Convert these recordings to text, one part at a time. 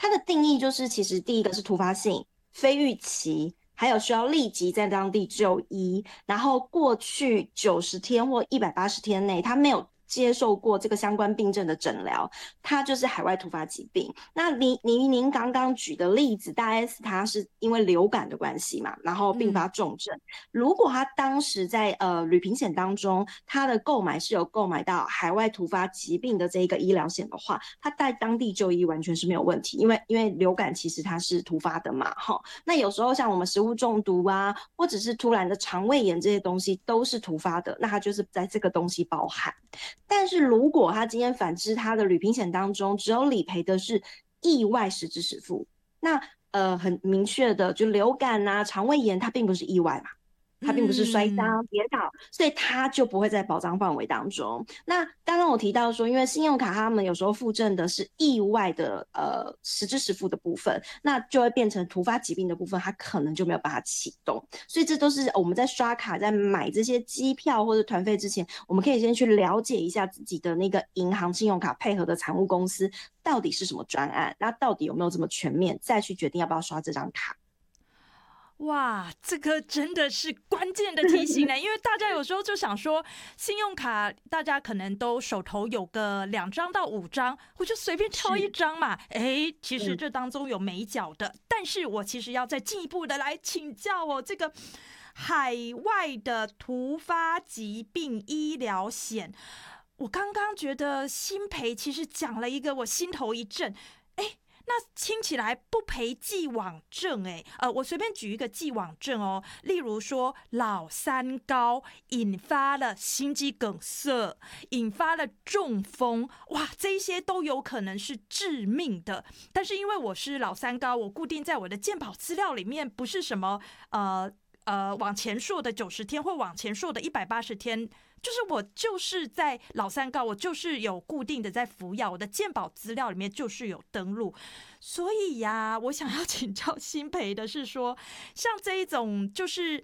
它的定义就是，其实第一个是突发性、非预期，还有需要立即在当地就医，然后过去90天或180天内，他没有接受过这个相关病症的诊疗，它就是海外突发疾病。那您刚刚举的例子，大 S 它是因为流感的关系嘛，然后并发重症。如果他当时在旅平险当中，他的购买是有购买到海外突发疾病的这一个医疗险的话，他在当地就医完全是没有问题，因为流感其实它是突发的嘛，哈。那有时候像我们食物中毒啊，或者是突然的肠胃炎这些东西都是突发的，那它就是在这个东西包含。但是如果他今天反之，他的旅平险当中只有理赔的是意外实支实付，那很明确的，就流感啊、肠胃炎，它并不是意外嘛，它并不是摔跤、跌倒，所以它就不会在保障范围当中。那刚刚我提到说，因为信用卡他们有时候附赠的是意外的实支实付的部分，那就会变成突发疾病的部分，它可能就没有办法启动。所以这都是我们在刷卡、在买这些机票或者团费之前，我们可以先去了解一下自己的那个银行信用卡配合的财务公司到底是什么专案，那到底有没有这么全面，再去决定要不要刷这张卡。 哇，这个真的是关键的提醒呢，因为大家有时候就想说，信用卡大家可能都手头有个2张到5张，我就随便挑一张嘛。哎，其实这当中有美角的，但是我其实要再进一步的来请教哦，这个海外的突发疾病医疗险，我刚刚觉得新培其实讲了一个我心头一震，哎。那听起来不赔既往症我随便举一个既往症哦，例如说老三高引发了心肌梗塞，引发了中风，哇，这一些都有可能是致命的。但是因为我是老三高，我固定在我的健保资料里面不是什么往前数的90天或往前数的180天，就是我就是在老三高，我就是有固定的在服药，我的健保资料里面就是有登录。所以呀，我想要请教新培的是说，像这一种就是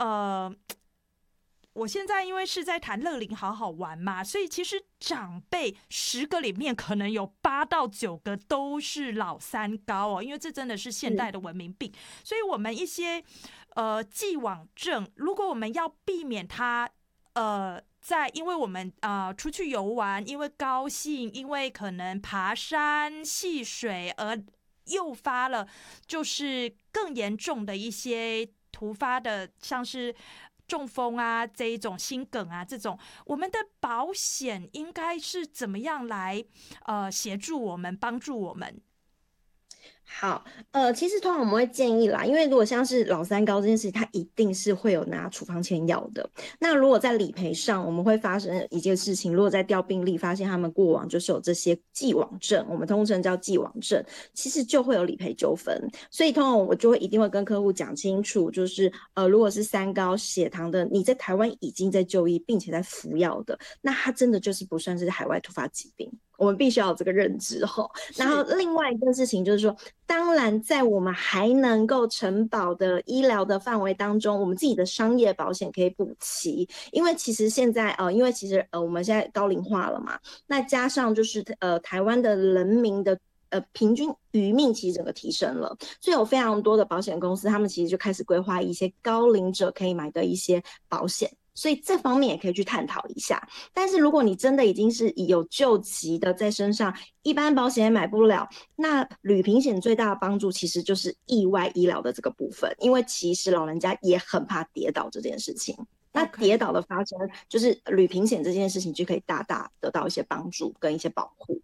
我现在因为是在谈乐龄好好玩嘛，所以其实长辈10个里面可能有8到9个都是老三高哦，因为这真的是现代的文明病。所以我们一些既往症，如果我们要避免它因为我们出去游玩，因为高兴，因为可能爬山戏水而诱发了就是更严重的一些突发的，像是中风啊这一种心梗啊这种，我们的保险应该是怎么样来协助我们帮助我们？ 好，其实通常我们会建议啦，因为如果像是老三高这件事情，它一定是会有拿处方签药的。那如果在理赔上，我们会发生一件事情，如果在调病历发现他们过往就是有这些既往症，我们通称叫既往症，其实就会有理赔纠纷。所以通常我就会一定会跟客户讲清楚，就是如果是三高血糖的，你在台湾已经在就医并且在服药的，那它真的就是不算是海外突发疾病。我们必须要有这个认知吼。然后另外一件事情就是说，当然在我们还能够承保的医疗的范围当中，我们自己的商业保险可以补齐。因为其实现在因为其实我们现在高龄化了嘛，那加上就是台湾的人民的平均余命其实整个提升了，所以有非常多的保险公司，他们其实就开始规划一些高龄者可以买的一些保险。所以这方面也可以去探讨一下。但是如果你真的已经是有救急的在身上，一般保险也买不了，那旅平险最大的帮助其实就是意外医疗的这个部分，因为其实老人家也很怕跌倒这件事情。那跌倒的发生，就是旅平险这件事情就可以大大得到一些帮助跟一些保护。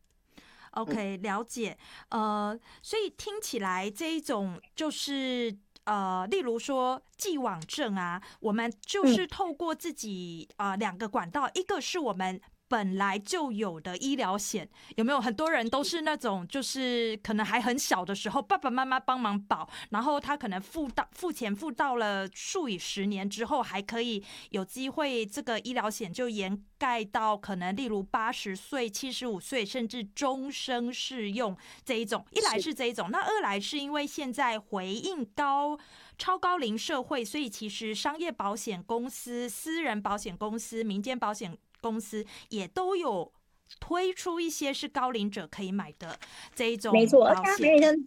OK，了解。所以听起来这一种就是例如说既往症啊，我们就是透过自己2个管道，一个是我们本来就有的医疗险，有没有很多人都是那种就是可能还很小的时候爸爸妈妈帮忙保，然后他可能付钱付到了数以10年之后，还可以有机会这个医疗险就沿盖到可能例如80岁、75岁甚至终生适用这一种。一来是这一种，那二来是因为现在回应超高龄社会，所以其实商业保险公司、私人保险公司、民间保险公司也都有推出一些是高龄者可以买的这一种没错，而且保险。